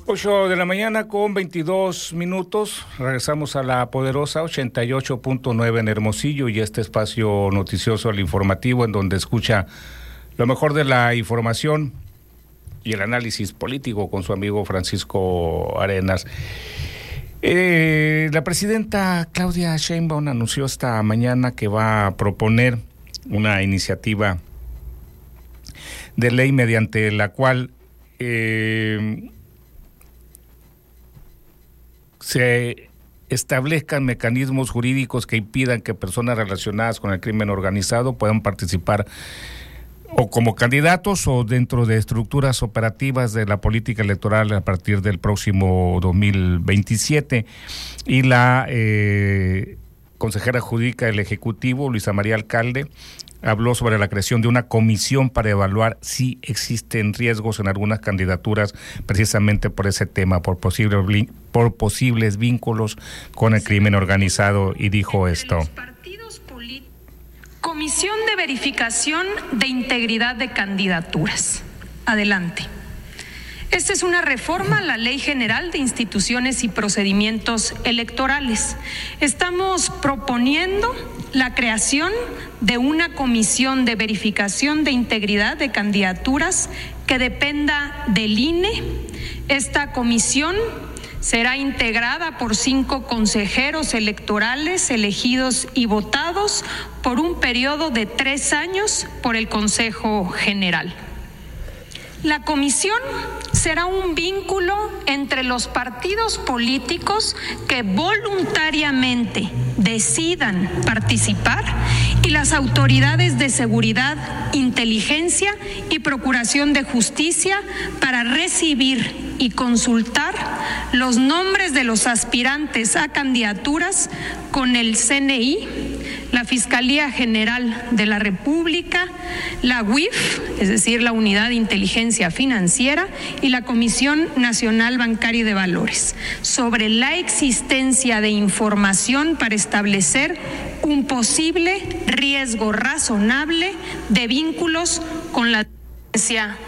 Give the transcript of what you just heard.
8 de la mañana con 22 minutos. Regresamos a la poderosa 88.9 en Hermosillo y este espacio noticioso, el informativo, en donde escucha lo mejor de la información y el análisis político con su amigo Francisco Arenas. La presidenta Claudia Sheinbaum anunció esta mañana que va a proponer una iniciativa de ley mediante la cual se establezcan mecanismos jurídicos que impidan que personas relacionadas con el crimen organizado puedan participar o como candidatos o dentro de estructuras operativas de la política electoral a partir del próximo 2027. Y la consejera jurídica del Ejecutivo, Luisa María Alcalde, habló sobre la creación de una comisión para evaluar si existen riesgos en algunas candidaturas precisamente por ese tema, por posibles vínculos con el crimen organizado, y dijo esto. Comisión de verificación de integridad de candidaturas. Adelante. Esta es una reforma a la Ley General de Instituciones y Procedimientos Electorales. Estamos proponiendo la creación de una comisión de verificación de integridad de candidaturas que dependa del INE. Esta comisión será integrada por 5 consejeros electorales elegidos y votados por un periodo de 3 años por el Consejo General. La comisión será un vínculo entre los partidos políticos que voluntariamente decidan participar y las autoridades de seguridad, inteligencia y procuración de justicia para recibir y consultar los nombres de los aspirantes a candidaturas con el CNI, la Fiscalía General de la República, la UIF, es decir, la Unidad de Inteligencia Financiera, y la Comisión Nacional Bancaria y de Valores, sobre la existencia de información para establecer un posible riesgo razonable de vínculos con la